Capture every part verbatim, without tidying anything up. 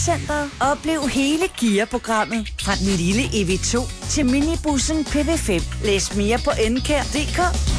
Bilcenteret. Oplev hele Kia-programmet. Fra den lille E V to til minibussen P V fem. Læs mere på enkær punktum d k.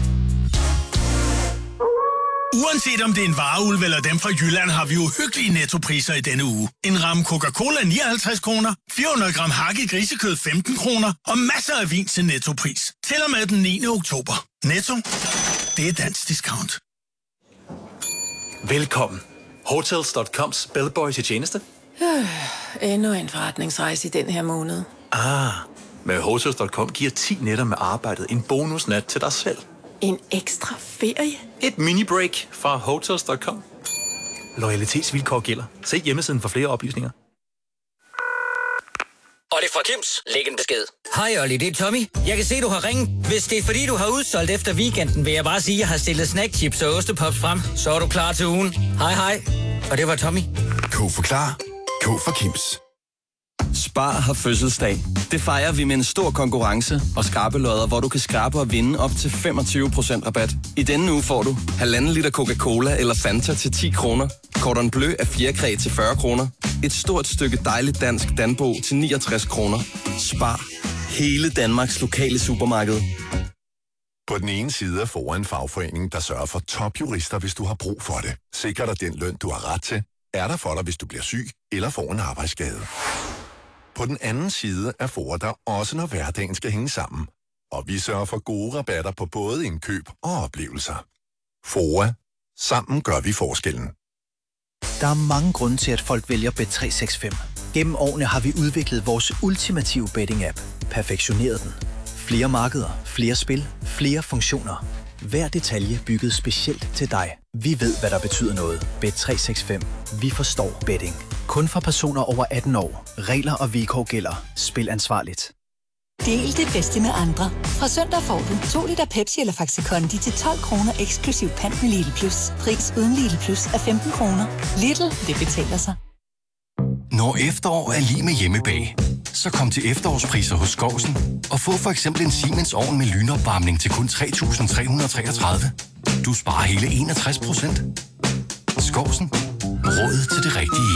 Uanset om det er en vareulv eller dem fra Jylland, har vi jo hyggelige nettopriser i denne uge. En ramme Coca-Cola nioghalvtreds kroner, fire hundrede gram hakket grisekød femten kroner og masser af vin til nettopris. Til og med den niende oktober. Netto, det er dansk discount. Velkommen. Hotels punktum coms bellboy til tjeneste. Øh, endnu en forretningsrejse i den her måned. Ah, med Hotels punktum com giver ti nætter med arbejdet en bonusnat til dig selv. En ekstra ferie? Et mini-break fra Hotels punktum com. Loyalitetsvilkår gælder. Se hjemmesiden for flere oplysninger. Olli fra Kims. Læg en besked. Hej Olli, det er Tommy. Jeg kan se, du har ringet. Hvis det er fordi, du har udsolgt efter weekenden, vil jeg bare sige, at jeg har stillet snackchips og ostepops frem. Så er du klar til ugen. Hej hej. Og det var Tommy. K for klar. K for Kims. Spar har fødselsdag. Det fejrer vi med en stor konkurrence og skrabelodder, hvor du kan skrabe og vinde op til femogtyve procent rabat. I denne uge får du halvanden liter Coca-Cola eller Fanta til ti kroner, Cordon Bleu af fjerkræ til fyrre kroner, et stort stykke dejligt dansk Danbo til niogtres kroner. Spar. Hele Danmarks lokale supermarked. På den ene side er Fora en fagforening, der sørger for topjurister, hvis du har brug for det. Sikrer dig den løn, du har ret til. Er der for dig, hvis du bliver syg eller får en arbejdsskade. På den anden side er Fora der også, når hverdagen skal hænge sammen. Og vi sørger for gode rabatter på både indkøb og oplevelser. Fora. Sammen gør vi forskellen. Der er mange grunde til, at folk vælger Bet tre seks fem. Gennem årene har vi udviklet vores ultimative betting-app. Perfektioneret den. Flere markeder, flere spil, flere funktioner. Hver detalje bygget specielt til dig. Vi ved, hvad der betyder noget. Bet tre seks fem. Vi forstår betting. Kun for personer over atten år. Regler og vilkår gælder. Spil ansvarligt. Del det bedste med andre. Fra søndag får du to liter Pepsi eller Faxi Kondi til tolv kroner eksklusiv pant med Lidl Plus. Pris uden Lidl Plus er femten kroner. Lidl, det betaler sig. Når efterår er lige med hjemmebag, så kom til efterårspriser hos Skovsen og få for eksempel en Siemens ovn med lynopvarmning til kun tre tusind tre hundrede og treogtredive. Du sparer hele enogtres procent. Skovsen. Råd til det rigtige.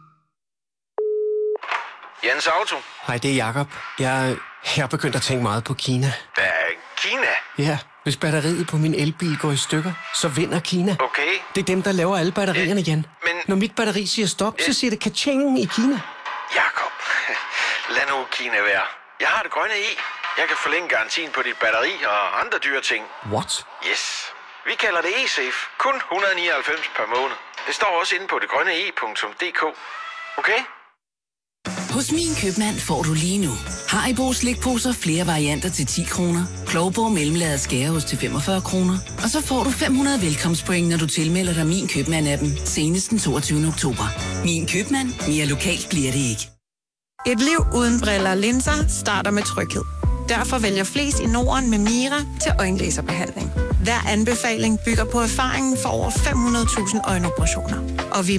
Jens Auto. Hej, det er Jakob. Jeg, jeg er begyndt at tænke meget på Kina. Hvad? Kina? Ja, hvis batteriet på min elbil går i stykker, så vinder Kina. Okay. Det er dem, der laver alle batterierne, Jan. Men... Når mit batteri siger stop, så siger det ka-ching i Kina. Jakob, lad nu Kina være. Jeg har det grønne i. Jeg kan forlænge garantien på dit batteri og andre dyre ting. What? Yes. Vi kalder det e-safe. Kun et hundrede og nioghalvfems per måned. Det står også inde på det grønne e punktum d k. Okay? Hos Min Købmand får du lige nu Haribo slikposer flere varianter til ti kroner, Klovborg mellemlaget skæreost til femogfyrre kroner, og så får du fem hundrede velkomstpoint, når du tilmelder dig Min Købmand-appen senest den toogtyvende oktober. Min Købmand. Mere lokalt bliver det ikke. Et liv uden briller og linser starter med tryghed. Derfor vælger flest i Norden med Mira til øjenlaserbehandling. Hver anbefaling bygger på erfaringen for over fem hundrede tusind øjenoperationer. Og vi